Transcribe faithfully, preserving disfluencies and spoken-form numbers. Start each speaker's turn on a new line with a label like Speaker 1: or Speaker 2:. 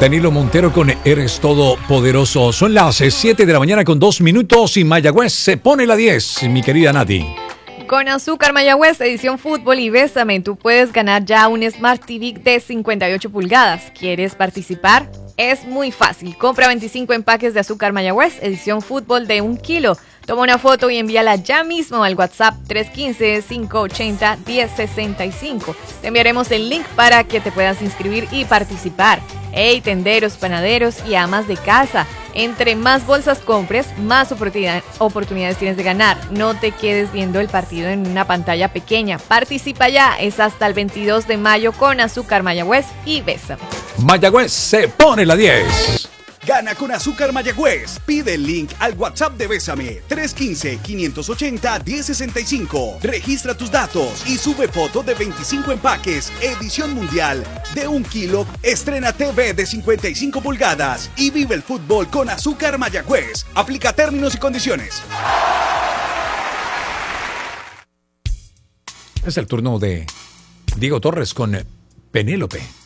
Speaker 1: Danilo Montero con Eres Todopoderoso. Son las siete de la mañana con dos minutos y Mayagüez se pone la diez, mi querida Nati.
Speaker 2: Con Azúcar Mayagüez, edición fútbol y Bésame, tú puedes ganar ya un Smart T V de cincuenta y ocho pulgadas. ¿Quieres participar? Es muy fácil. Compra veinticinco empaques de Azúcar Mayagüez, edición fútbol de un kilo. Toma una foto y envíala ya mismo al WhatsApp tres uno cinco, cinco ocho cero, uno cero seis cinco. Te enviaremos el link para que te puedas inscribir y participar. Hey, tenderos, panaderos y amas de casa. Entre más bolsas compres, más oportunidad, oportunidades tienes de ganar. No te quedes viendo el partido en una pantalla pequeña. Participa ya. Es hasta el veintidós de mayo con Azúcar Mayagüez y Bésame.
Speaker 1: Mayagüez se pone la diez.
Speaker 3: Gana con Azúcar Mayagüez. Pide el link al WhatsApp de Bésame tres uno cinco, cinco ocho cero, uno cero seis cinco. Registra tus datos y sube foto de veinticinco empaques, edición mundial de un kilo. Estrena T V de cincuenta y cinco pulgadas y vive el fútbol con Azúcar Mayagüez. Aplica términos y condiciones.
Speaker 1: Es el turno de Diego Torres con Penélope.